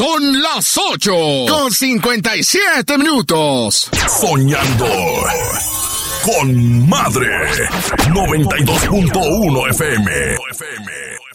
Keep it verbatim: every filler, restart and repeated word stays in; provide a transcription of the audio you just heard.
Son las ocho con cincuenta y siete minutos. Soñando con Madre noventa y dos punto uno F M.